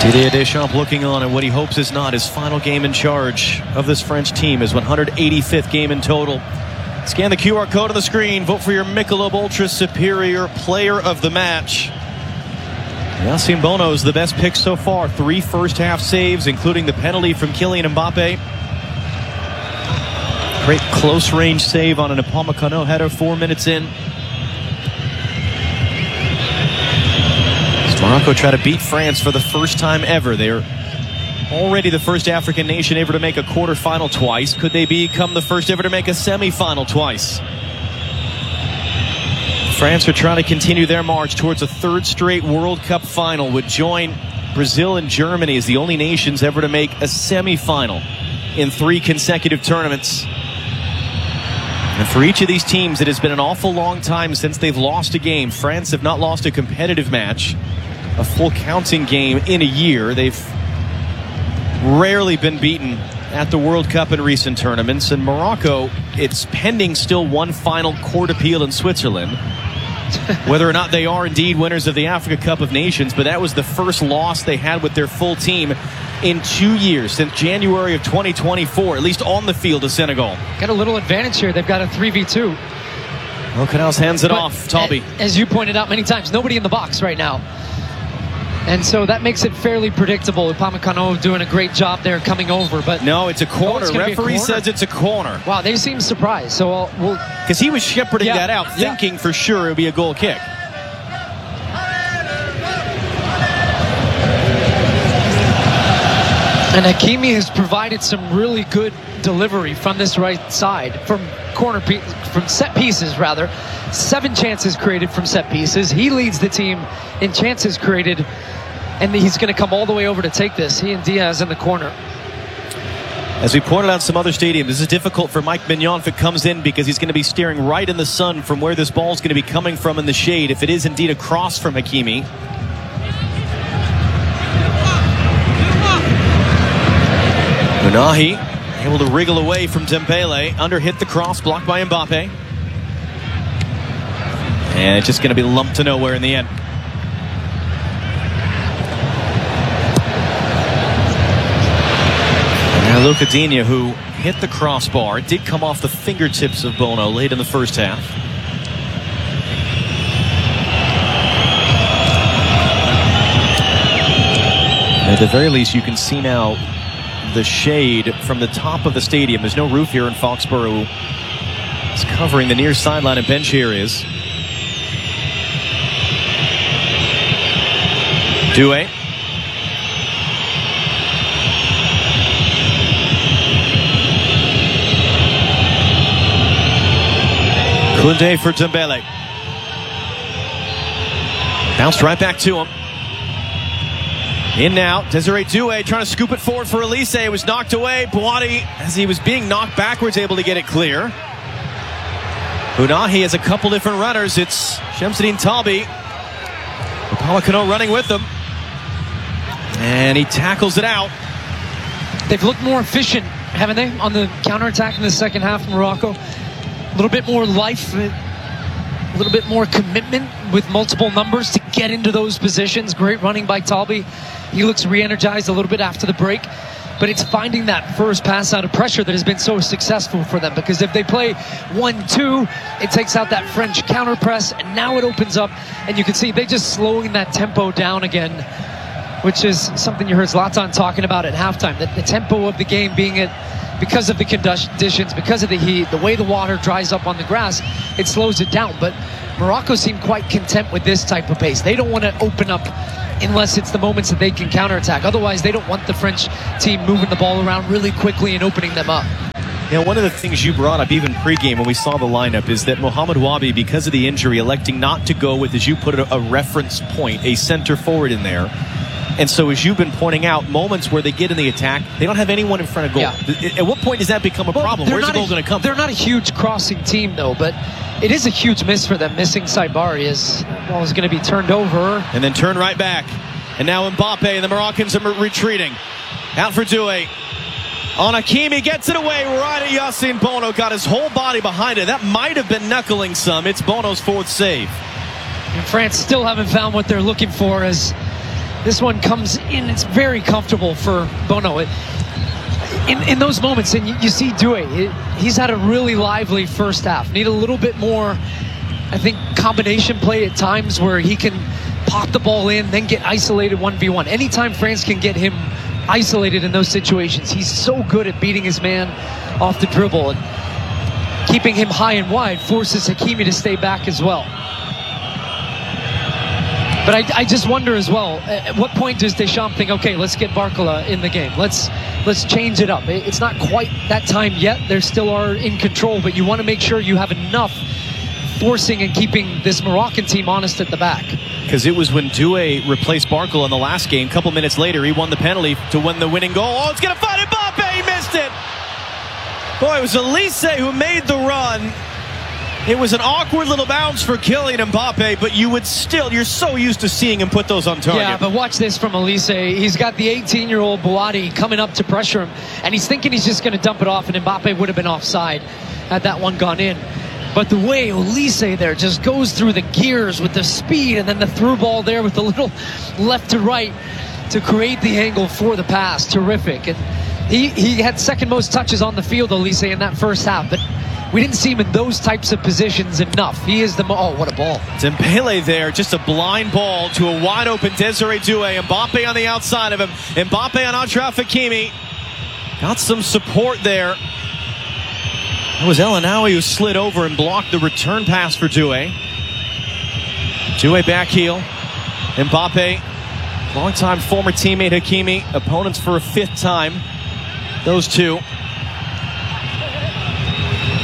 Didier Deschamps looking on at what he hopes is not his final game in charge of this French team, his 185th game in total. Scan the QR code on the screen. Vote for your Michelob Ultra Superior Player of the Match. Yassine Bono is the best pick so far. 3 first-half saves, including the penalty from Kylian Mbappe. Great close-range save on an Upamecano header 4 minutes in. Morocco try to beat France for the first time ever. They're already the first African nation ever to make a quarterfinal twice. Could they become the first ever to make a semifinal twice? France are trying to continue their march towards a 3rd straight World Cup final, would join Brazil and Germany as the only nations ever to make a semifinal in 3 consecutive tournaments. And for each of these teams, it has been an awful long time since they've lost a game. France have not lost a competitive match, a full counting game in a year. They've rarely been beaten at the World Cup in recent tournaments. And Morocco, it's pending still one final court appeal in Switzerland, whether or not they are indeed winners of the Africa Cup of Nations. But that was the first loss they had with their full team in 2 years, since January of 2024, at least on the field of Senegal. Got a little advantage here. They've got a 3v2. Well, Canals hands it off. Talbi. As you pointed out many times, nobody in the box right now. And so that makes it fairly predictable. Upamecano doing a great job there coming over. But no, it's a corner. Referee says it's a corner. Wow, they seem surprised. So we'll... Because he was shepherding that out, thinking for sure it would be a goal kick. And Hakimi has provided some really good delivery from this right side, from set pieces rather. 7 chances created from set pieces. He leads the team in chances created, and he's going to come all the way over to take this. He and Diaz in the corner. As we pointed out in some other stadiums, this is difficult for Mike Mignon if it comes in, because he's going to be staring right in the sun from where this ball is going to be coming from in the shade, if it is indeed a cross from Hakimi. Unahi able to wriggle away from Dembele. Underhit the cross, blocked by Mbappe. And it's just going to be lumped to nowhere in the end. Now Luca Digne, who hit the crossbar, did come off the fingertips of Bono late in the first half. At the very least, you can see now the shade from the top of the stadium. There's no roof here in Foxborough. It's covering the near sideline and bench areas. Doué. Koundé for Dembele. Bounced right back to him. In now, Desiree Doué trying to scoop it forward for Elise. It was knocked away. Boadi, as he was being knocked backwards, able to get it clear. Unahi has a couple different runners. It's Shamsuddin Talbi. Upamecano running with them. And he tackles it out. They've looked more efficient, haven't they, on the counterattack in the second half, Morocco? A little bit more life, a little bit more commitment with multiple numbers to get into those positions. Great running by Talbi. He looks re-energized a little bit after the break. But it's finding that first pass out of pressure that has been so successful for them. Because if they play 1-2, it takes out that French counter press. And now it opens up. And you can see they just slowing that tempo down again, which is something you heard Zlatan talking about at halftime. That the tempo of the game being because of the conditions, because of the heat, the way the water dries up on the grass, it slows it down. But Morocco seem quite content with this type of pace. They don't want to open up unless it's the moments that they can counterattack. Otherwise, they don't want the French team moving the ball around really quickly and opening them up. Yeah, one of the things you brought up even pregame when we saw the lineup is that Mohamed Wabi, because of the injury, electing not to go with, as you put it, a reference point, a center forward in there. And so, as you've been pointing out, moments where they get in the attack, they don't have anyone in front of goal. Yeah. At what point does that become a problem? Where's the goal going to come from? They're not a huge crossing team, though, but it is a huge miss for them, missing Saibari. As the ball is going to be turned over. And then turned right back. And now Mbappe, and the Moroccans are retreating. Out for Doué. On Hakimi, gets it away right at Yassine Bono. Got his whole body behind it. That might have been knuckling some. It's Bono's 4th save. And France still haven't found what they're looking for, as This one comes in. It's very comfortable for Bono. In those moments, and you see Doué, he's had a really lively first half. Need a little bit more, I think, combination play at times where he can pop the ball in, then get isolated 1v1. Anytime France can get him isolated in those situations, he's so good at beating his man off the dribble, and keeping him high and wide forces Hakimi to stay back as well. But I just wonder as well, at what point does Deschamps think, okay, let's get Barcola in the game. Let's change it up. It's not quite that time yet. They still are in control, but you want to make sure you have enough forcing and keeping this Moroccan team honest at the back. Because it was when Doué replaced Barcola in the last game. A couple minutes later, he won the penalty to win the winning goal. Oh, it's going to find Mbappe. He missed it. Boy, it was Elise who made the run. It was an awkward little bounce for Kylian Mbappe, but you're so used to seeing him put those on target. Yeah, but watch this from Elise. He's got the 18-year-old Boadi coming up to pressure him, and he's thinking he's just going to dump it off, and Mbappe would have been offside had that one gone in. But the way Elise there just goes through the gears with the speed, and then the through ball there with the little left to right to create the angle for the pass. Terrific. And he had second most touches on the field, Elise, in that first half, but we didn't see him in those types of positions enough. He is oh, what a ball. Dembele there, just a blind ball to a wide open Desiree Doué. Mbappe on the outside of him. Mbappe on Achraf Hakimi. Got some support there. It was El Anaoui who slid over and blocked the return pass for Doué. Doué back heel. Mbappe, longtime former teammate Hakimi. Opponents for a fifth time. Those two.